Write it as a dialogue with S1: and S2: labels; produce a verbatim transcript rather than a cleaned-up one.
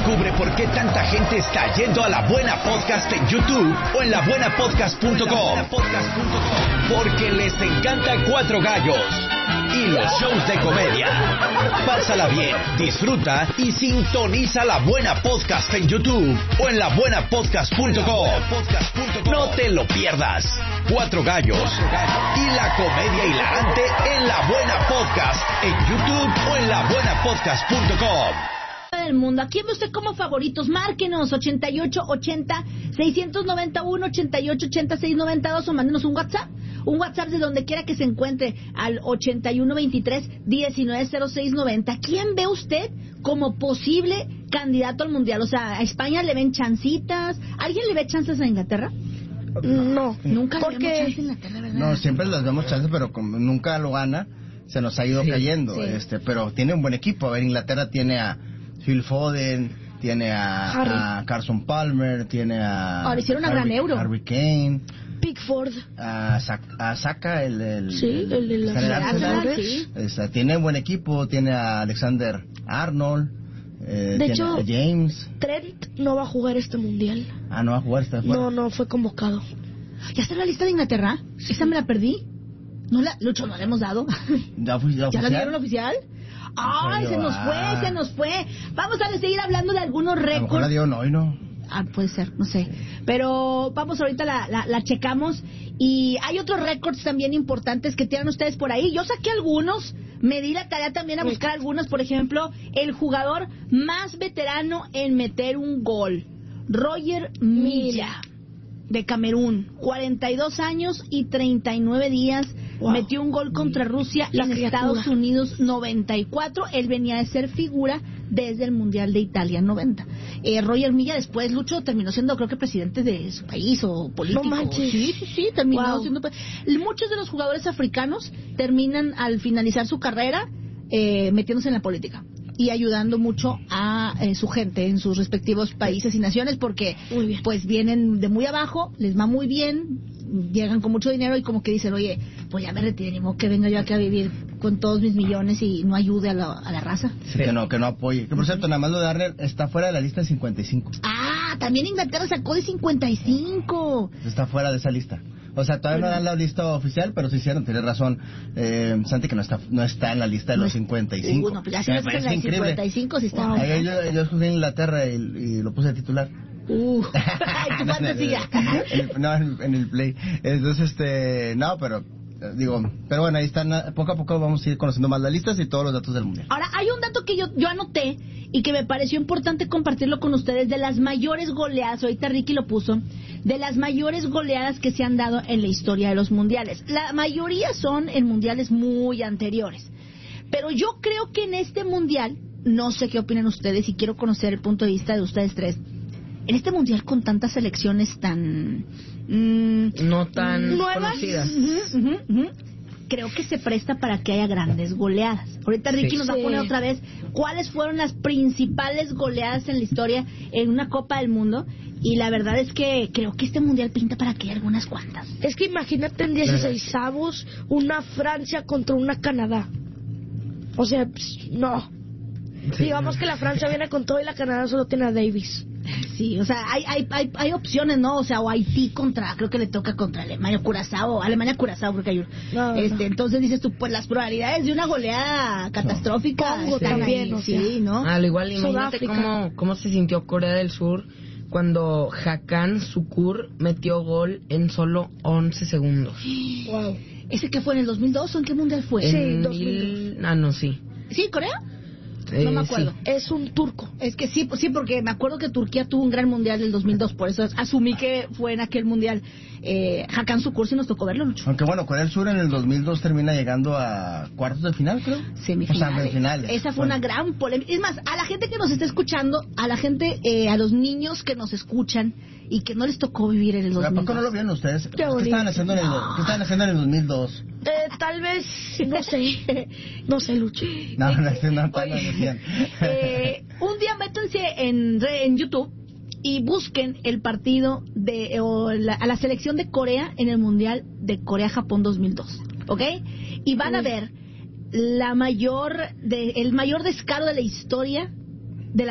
S1: Descubre por qué tanta gente está yendo a La Buena Podcast en YouTube o en la buena podcast punto com. Porque les encanta Cuatro Gallos y los shows de comedia. Pásala bien, disfruta y sintoniza La Buena Podcast en YouTube o en la buena podcast punto com. No te lo pierdas. Cuatro Gallos y la comedia hilarante en La Buena Podcast en YouTube o en la buena podcast punto com.
S2: Del mundo. ¿A quién ve usted como favoritos? Márquenos ochenta y ocho ochenta, seiscientos noventa y uno, ochenta y ocho ochenta, seiscientos noventa y dos o mándenos un WhatsApp. Un WhatsApp de donde quiera que se encuentre al ochenta y uno veintitrés, diecinueve cero seis noventa. ¿Quién ve usted como posible candidato al mundial? O sea, ¿a España le ven chancitas? ¿Alguien le ve chances a Inglaterra?
S3: No,
S2: Nunca le
S3: porque...
S2: vemos chances a Inglaterra, ¿verdad?
S4: No, siempre les damos chances, pero como nunca lo gana, se nos ha ido sí, cayendo.
S2: Sí.
S4: este Pero tiene un buen equipo. A ver, Inglaterra tiene a Phil Foden, tiene a, a Carson Palmer, tiene a...
S2: Ahora hicieron una gran Euro.
S4: Harry Kane,
S3: Pickford,
S4: a, a Saka, el, el,
S3: sí, el, el de la
S4: el Arsenal,
S2: sí.
S4: este, tiene buen equipo, tiene a Alexander Arnold, eh,
S3: de
S4: tiene
S3: hecho,
S4: a James.
S3: Trent no va a jugar este mundial.
S4: Ah, no va a jugar, está fuera.
S3: No, no, fue convocado.
S2: ¿Ya está en la lista de Inglaterra? Sí. Esa me la perdí. No la, Lucho, no la hemos dado.
S4: ¿Ya, fui, ya,
S2: ¿Ya la dieron oficial? ¡Ay, se nos fue,
S4: ah.
S2: se nos fue! Vamos a seguir hablando de algunos récords.
S4: A lo mejor la dieron hoy, ¿no?
S2: Ah, puede ser, no sé. Pero vamos, ahorita la, la, la checamos. Y hay otros récords también importantes que tienen ustedes por ahí. Yo saqué algunos, me di la tarea también a buscar algunos. Por ejemplo, el jugador más veterano en meter un gol, Roger Milla, de Camerún. cuarenta y dos años y treinta y nueve días. Wow. Metió un gol contra Rusia
S3: La
S2: en
S3: criatura.
S2: Estados Unidos noventa y cuatro. Él venía de ser figura desde el Mundial de Italia noventa. Eh, Roger Milla después, Lucho, terminó siendo creo que presidente de su país o político.
S3: No manches.
S2: Sí, sí, sí, terminó
S3: Wow.
S2: siendo... Muchos de los jugadores africanos terminan al finalizar su carrera eh, metiéndose en la política y ayudando mucho a eh, su gente en sus respectivos países y naciones porque pues vienen de muy abajo, les va muy bien, llegan con mucho dinero y como que dicen, oye, pues ya me retiré, ni modo que venga yo aquí a vivir con todos mis millones y no ayude a la, a la raza.
S4: Sí, que no, que no apoye. Que por cierto, nada más lo de Arnold está fuera de la lista de cincuenta y cinco.
S2: Ah, también Inglaterra sacó de cincuenta y cinco.
S4: Está fuera de esa lista. O sea, todavía bueno. no dan la lista oficial, pero sí hicieron, tienes razón, eh, Santi, que no está no está en la lista de
S2: no
S4: los cincuenta y cinco.
S2: Bueno, pues ya si no está en la de cincuenta y cinco, sí está.
S4: Wow. Yo, yo, yo escogí Inglaterra y, y lo puse de titular.
S2: Uh, tu fantasía.
S4: No, en, en el play. Entonces, este, no, pero digo, pero bueno, ahí están, poco a poco vamos a ir conociendo más las listas y todos los datos del mundial.
S2: Ahora, hay un dato que yo, yo anoté y que me pareció importante compartirlo con ustedes, de las mayores goleadas, ahorita Ricky lo puso, de las mayores goleadas que se han dado en la historia de los mundiales. La mayoría son en mundiales muy anteriores, pero yo creo que en este mundial, no sé qué opinan ustedes y quiero conocer el punto de vista de ustedes tres, en este mundial con tantas selecciones tan... Mmm,
S5: no tan
S2: nuevas,
S5: conocidas.
S2: Uh-huh, uh-huh, uh-huh, creo que se presta para que haya grandes goleadas. Ahorita Ricky sí, nos va sí. a poner otra vez cuáles fueron las principales goleadas en la historia en una Copa del Mundo. Y la verdad es que creo que este mundial pinta para que haya algunas cuantas.
S3: Es que imagínate en dieciseisavos una Francia contra una Canadá. O sea, pss, no. Sí, Digamos no. que la Francia viene con todo y la Canadá solo tiene a Davis.
S2: Sí, o sea, hay, hay, hay, hay opciones, ¿no? O sea, o Haití contra, creo que le toca contra Alemania, Curazao, Alemania, Curazao, creo que hay uno. No, este, no. Entonces dices tú, pues las probabilidades de una goleada catastrófica
S3: no.
S2: están
S3: también,
S2: ahí,
S3: o sea,
S2: sí, ¿no?
S5: Al igual, imagínate cómo, cómo se sintió Corea del Sur cuando Hakan Sukur metió gol en solo once segundos.
S2: Wow. ¿Ese que fue en el dos mil dos o en qué mundial fue?
S5: En
S2: sí,
S5: dos mil... Ah, no, sí.
S2: ¿Sí, Corea?
S5: Eh,
S2: no me acuerdo.
S5: Sí.
S3: Es un turco.
S2: Es que sí, sí, porque me acuerdo que Turquía tuvo un gran mundial del dos mil dos, por eso asumí que fue en aquel mundial. Eh, Hakan Sukur, sí nos tocó verlo, Lucho.
S4: Aunque bueno, Corea del Sur en el dos mil dos termina llegando a cuartos de final, creo.
S2: Semifinales.
S4: O sea, semifinales.
S2: Esa fue bueno. una gran polémica. Es más, a la gente que nos está escuchando, a la gente, eh, a los niños que nos escuchan y que no les tocó vivir en el dos mil dos.
S4: ¿Por qué no lo vieron ustedes?
S2: Qué,
S4: ¿Qué estaban haciendo en el, no. ¿qué estaban haciendo en el dos mil dos?
S3: Eh, tal vez, no sé, no sé, Lucho.
S4: No, no, no, no, no decían.
S2: Eh, un día métanse en, en YouTube y busquen el partido de o la, a la selección de Corea en el Mundial de Corea-Japón dos mil dos, ¿ok? Y van a ver la mayor de, el mayor descaro de la historia